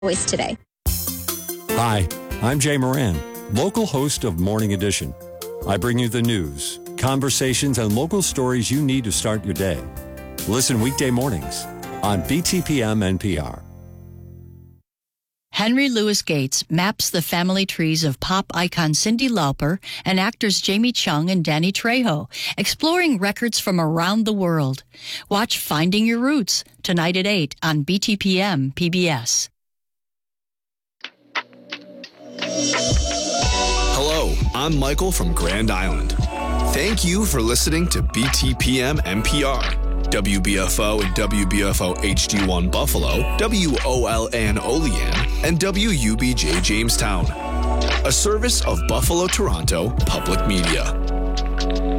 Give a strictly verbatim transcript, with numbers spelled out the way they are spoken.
Voice today. Hi, I'm Jay Moran, local host of Morning Edition. I bring you the news, conversations, and local stories you need to start your day. Listen weekday mornings on B T P M N P R. Henry Louis Gates maps the family trees of pop icon Cyndi Lauper and actors Jamie Chung and Danny Trejo, exploring records from around the world. Watch Finding Your Roots tonight at eight on B T P M P B S. Hello, I'm Michael from Grand Island. Thank you for listening to B T P M N P R, W B F O and W B F O H D one Buffalo, W O L N Olean, and W U B J Jamestown. A service of Buffalo Toronto Public Media.